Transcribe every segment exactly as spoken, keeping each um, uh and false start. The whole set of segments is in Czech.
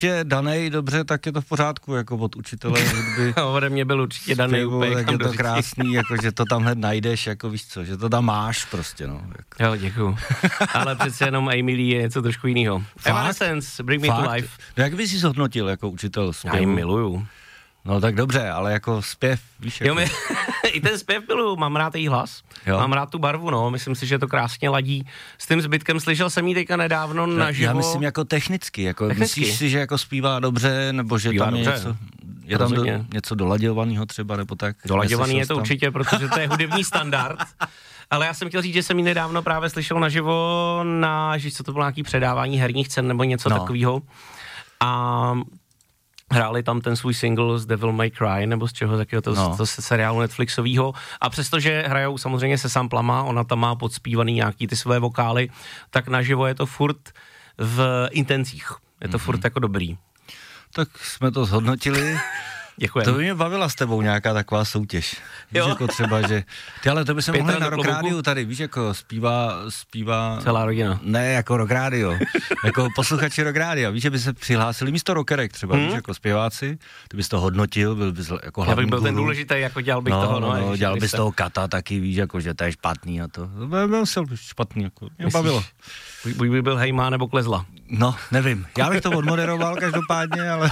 je danej dobře, tak je to v pořádku, jako od učitele hudby. Ode mě byl určitě danej úplně. Tak je to krásný, jako, že to tam hned najdeš, jako víš co, že to tam máš prostě, no. Jako. Jo, děkuju. Ale přece jenom Amy Lee je něco trošku jiného. Evanescence, Bring Me Fakt? to Life. No jak bys si zhodnotil jako učitel zpěvu? Já ji miluju. No tak dobře, ale jako zpěv, víš, jako. Jo, my, i ten zpěv miluju, mám rád její hlas, jo. Mám rád tu barvu, no, myslím si, že to krásně ladí s tím zbytkem, slyšel jsem jí teďka nedávno naživo. Já myslím jako technicky, jako technicky. Myslíš si, že jako zpívá dobře, nebo že zpívá tam dobře. je něco, je tam do, něco dolaďovaného třeba, nebo tak? Dolaďovaný je to tam určitě, protože to je hudební standard. Ale já jsem chtěl říct, že jsem ji nedávno právě slyšel naživo na, že co to bylo nějaký předávání herních cen nebo něco no. takového. A hráli tam ten svůj single z Devil May Cry, nebo z čeho takového to, no. to se seriálu Netflixového. A přestože hrajou samozřejmě se samplama, ona tam má podspívaný nějaký ty své vokály, tak naživo je to furt v intencích. Je to mm-hmm. furt jako dobrý. Tak jsme to zhodnotili. Děkujem. To by mě bavila s tebou nějaká taková soutěž. Víš, jako třeba, že... Ty, ale to by se mohli na Rock Rádiu tady, víš, jako zpívá, zpívá... Celá rodina. Ne, jako Rock Rádio. Jako posluchači Rock Rádia. Víš, že by se přihlásili místo rockerek třeba, hmm? víš, jako zpěváci. Ty bys to hodnotil, byl bys jako hlavní. Já bych byl guru. ten důležitý, jako dělal bych no, toho, no. no dělal bys toho Kata taky, víš, jako, že to je špatný a to. Byl jsem špatný, jako. Mě Myslíš, bavilo. Buď by byl Hejma nebo Klezla. No, nevím. Já bych to odmoderoval každopádně, ale...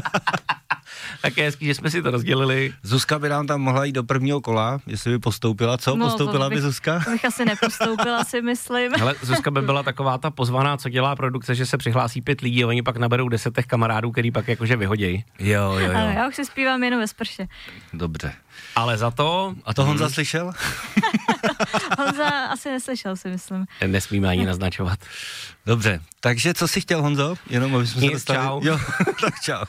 Tak je hezký, že jsme si to rozdělili. Zuzka by nám tam mohla jít do prvního kola, jestli by postoupila. Co? No, postoupila bych, by Zuzka? Bych asi nepostoupila, si myslím. Ale Zuzka by byla taková ta pozvaná, co dělá produkce, že se přihlásí pět lidí a oni pak naberou deset těch kamarádů, který pak jakože vyhodějí. Jo, jo, jo. Ale já už si zpívám jenom ve sprše. Dobře. Ale za to... A to Honza hmm. slyšel? Honza asi neslyšel, si myslím. Nesmíme ani naznačovat. Dobře, takže co jsi chtěl, Honzo? Jenom aby jsme Nic, se dostali... čau. Jo, tak čau.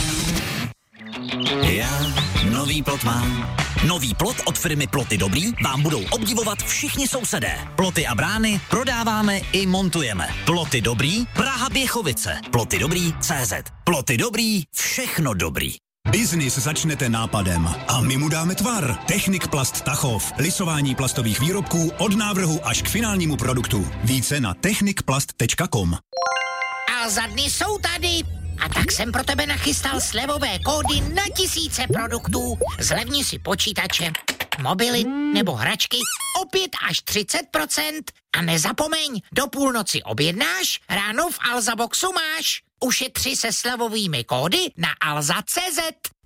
Já nový plot mám. Nový plot od firmy Ploty Dobrý vám budou obdivovat všichni sousedé. Ploty a brány prodáváme i montujeme. Ploty Dobrý, Praha Běchovice. Ploty Dobrý tečka cé zet. Ploty Dobrý, všechno dobrý. Biznis začnete nápadem a my mu dáme tvar. Technik Plast Tachov. Lisování plastových výrobků od návrhu až k finálnímu produktu. Více na technik plast tečka com. A za dny jsou tady. A tak jsem pro tebe nachystal slevové kódy na tisíce produktů. Zlevni si počítače, mobily nebo hračky o pět až třicet procent. A nezapomeň, do půlnoci objednáš, ráno v Alza Boxu máš. Ušetři se slevovými kódy na alza tečka cé zet.